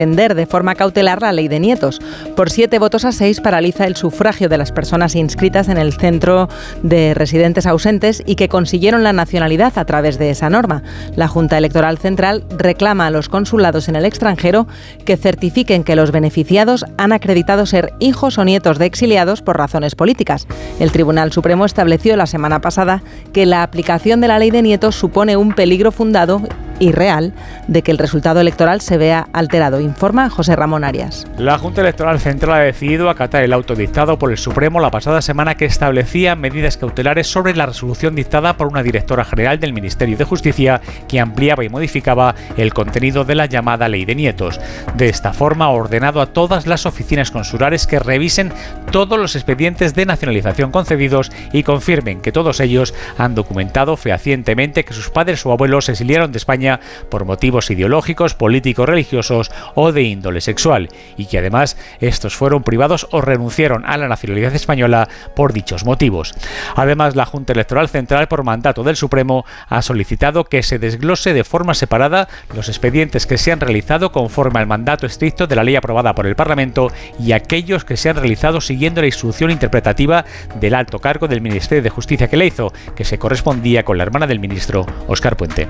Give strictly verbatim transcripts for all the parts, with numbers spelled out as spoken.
suspender de forma cautelar la ley de nietos. Por siete votos a seis paraliza el sufragio de las personas inscritas en el centro de residentes ausentes y que consiguieron la nacionalidad a través de esa norma. La Junta Electoral Central reclama a los consulados en el extranjero que certifiquen que los beneficiados han acreditado ser hijos o nietos de exiliados por razones políticas. El Tribunal Supremo estableció la semana pasada que la aplicación de la ley de nietos supone un peligro fundado y real de que el resultado electoral se vea alterado, informa José Ramón Arias. La Junta Electoral Central ha decidido acatar el auto dictado por el Supremo la pasada semana que establecía medidas cautelares sobre la resolución dictada por una directora general del Ministerio de Justicia que ampliaba y modificaba el contenido de la llamada ley de nietos. De esta forma ha ordenado a todas las oficinas consulares que revisen todos los expedientes de nacionalización concedidos y confirmen que todos ellos han documentado fehacientemente que sus padres o abuelos se exiliaron de España por motivos ideológicos, políticos, religiosos o de índole sexual, y que además estos fueron privados o renunciaron a la nacionalidad española por dichos motivos. Además, la Junta Electoral Central, por mandato del Supremo, ha solicitado que se desglose de forma separada los expedientes que se han realizado conforme al mandato estricto de la ley aprobada por el Parlamento y aquellos que se han realizado siguiendo la instrucción interpretativa del alto cargo del Ministerio de Justicia que le hizo, que se correspondía con la hermana del ministro, Óscar Puente.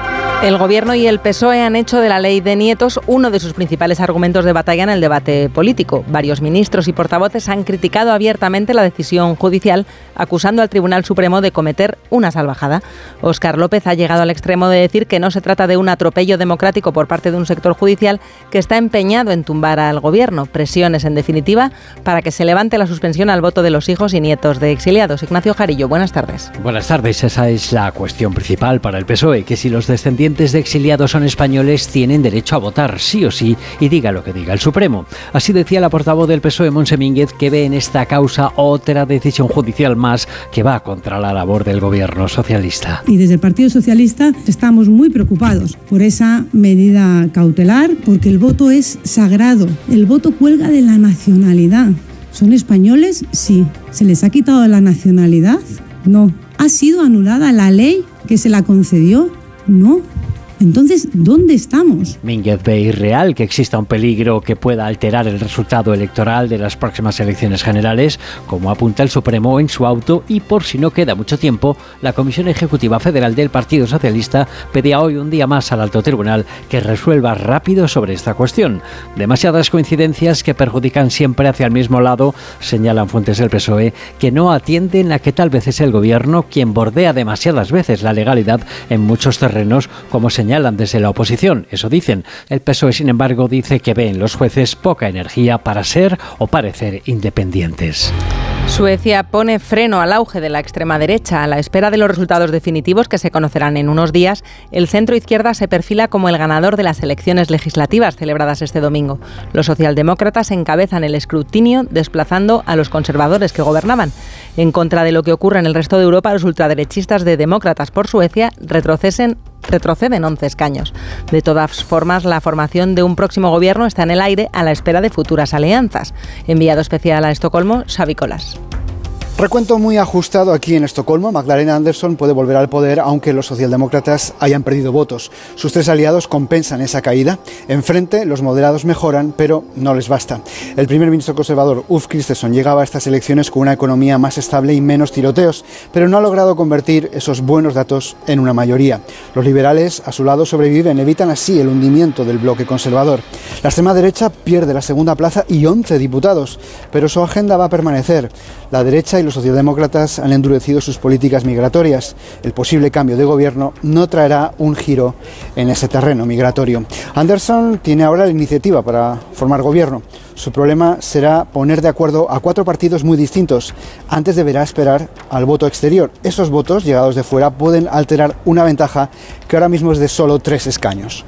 El Gobierno y el P S O E han hecho de la ley de nietos uno de sus principales argumentos de batalla en el debate político. Varios ministros y portavoces han criticado abiertamente la decisión judicial, acusando al Tribunal Supremo de cometer una salvajada. Óscar López ha llegado al extremo de decir que no se trata de un atropello democrático por parte de un sector judicial que está empeñado en tumbar al Gobierno. Presiones, en definitiva, para que se levante la suspensión al voto de los hijos y nietos de exiliados. Ignacio Jarillo, buenas tardes. Buenas tardes. Esa es la cuestión principal para el P S O E, que si los descendientes de exiliados son españoles, tienen derecho a votar, sí o sí, y diga lo que diga el Supremo. Así decía la portavoz del P S O E, Montse Mínguez, que ve en esta causa otra decisión judicial más que va contra la labor del Gobierno socialista. Y desde el Partido Socialista estamos muy preocupados por esa medida cautelar, porque el voto es sagrado. El voto cuelga de la nacionalidad. ¿Son españoles? Sí. ¿Se les ha quitado la nacionalidad? No. ¿Ha sido anulada la ley que se la concedió? No. Entonces, ¿dónde estamos? Mínguez ve irreal que exista un peligro que pueda alterar el resultado electoral de las próximas elecciones generales, como apunta el Supremo en su auto, y por si no queda mucho tiempo, la Comisión Ejecutiva Federal del Partido Socialista pedía hoy un día más al Alto Tribunal que resuelva rápido sobre esta cuestión. Demasiadas coincidencias que perjudican siempre hacia el mismo lado, señalan fuentes del P S O E, que no atienden a que tal vez es el Gobierno quien bordea demasiadas veces la legalidad en muchos terrenos, como señala desde la oposición. Eso dicen. El P S O E, sin embargo, dice que ve en los jueces poca energía para ser o parecer independientes. Suecia pone freno al auge de la extrema derecha. A la espera de los resultados definitivos, que se conocerán en unos días, el centro izquierda se perfila como el ganador de las elecciones legislativas celebradas este domingo. Los socialdemócratas encabezan el escrutinio, desplazando a los conservadores que gobernaban. En contra de lo que ocurre en el resto de Europa, los ultraderechistas de Demócratas por Suecia retroceden retroceden once escaños. De todas formas, la formación de un próximo gobierno está en el aire a la espera de futuras alianzas. Enviado especial a Estocolmo, Xavi Colas. Recuento muy ajustado aquí en Estocolmo. Magdalena Andersson puede volver al poder aunque los socialdemócratas hayan perdido votos. Sus tres aliados compensan esa caída. Enfrente, los moderados mejoran, pero no les basta. El primer ministro conservador, Ulf Kristersson, llegaba a estas elecciones con una economía más estable y menos tiroteos, pero no ha logrado convertir esos buenos datos en una mayoría. Los liberales, a su lado, sobreviven, evitan así el hundimiento del bloque conservador. La extrema derecha pierde la segunda plaza y once diputados, pero su agenda va a permanecer. La derecha y los socialdemócratas han endurecido sus políticas migratorias. El posible cambio de gobierno no traerá un giro en ese terreno migratorio. Andersson tiene ahora la iniciativa para formar gobierno. Su problema será poner de acuerdo a cuatro partidos muy distintos. Antes deberá esperar al voto exterior. Esos votos, llegados de fuera, pueden alterar una ventaja que ahora mismo es de solo tres escaños.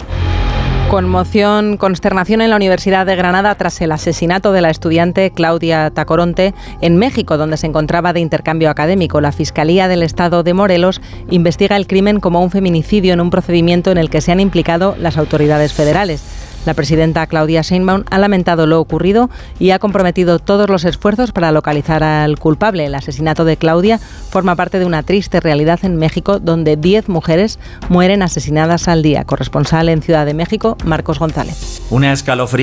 Conmoción, consternación en la Universidad de Granada tras el asesinato de la estudiante Claudia Tacoronte en México, donde se encontraba de intercambio académico. La Fiscalía del Estado de Morelos investiga el crimen como un feminicidio en un procedimiento en el que se han implicado las autoridades federales. La presidenta Claudia Sheinbaum ha lamentado lo ocurrido y ha comprometido todos los esfuerzos para localizar al culpable. El asesinato de Claudia forma parte de una triste realidad en México, donde diez mujeres mueren asesinadas al día. Corresponsal en Ciudad de México, Marcos González. Una escalofriante